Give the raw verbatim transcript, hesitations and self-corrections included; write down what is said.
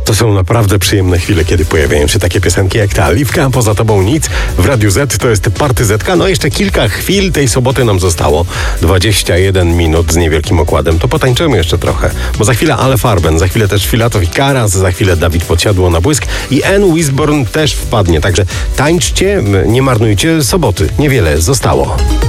To są naprawdę przyjemne chwile, kiedy pojawiają się takie piosenki jak ta. Liwka, poza tobą nic. W Radiu Z to jest partyzetka. No jeszcze kilka chwil tej soboty nam zostało. dwadzieścia jeden minut z niewielkim okładem. To potańczymy jeszcze trochę. Bo za chwilę Ale Farben, za chwilę też Filatow i Karas, za chwilę Dawid Podsiadło na błysk i Anne Wisborn też wpadnie. Także tańczcie, nie marnujcie soboty. Niewiele zostało.